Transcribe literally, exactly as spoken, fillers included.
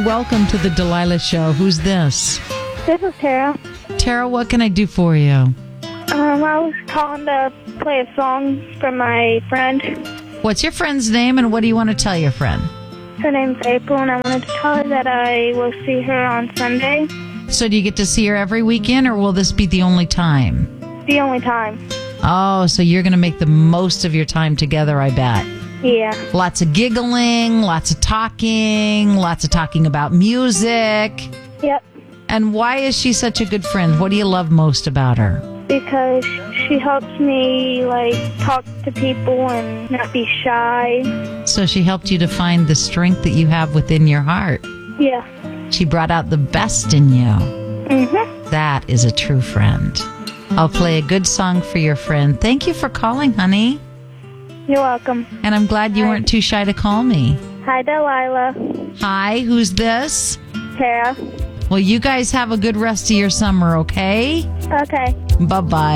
welcome to the Delilah Show. Who's this? This is Tara. Tara, what can I do for you? Um, I was calling to play a song for my friend. What's your friend's name, and what do you want to tell your friend? Her name's April, and I wanted to tell her that I will see her on Sunday. So do you get to see her every weekend, or will this be the only time? The only time. Oh, so you're going to make the most of your time together, I bet. Yeah. Lots of giggling, lots of talking, lots of talking about music. Yep. And why is she such a good friend? What do you love most about her? Because she helps me, like, talk to people and not be shy. So she helped you to find the strength that you have within your heart. Yeah. She brought out the best in you. Mm-hmm. That is a true friend. I'll play a good song for your friend. Thank you for calling, honey. You're welcome. And I'm glad you Hi. weren't too shy to call me. Hi, Delilah. Hi, who's this? Tara. Well, you guys have a good rest of your summer, okay? Okay. Bye-bye.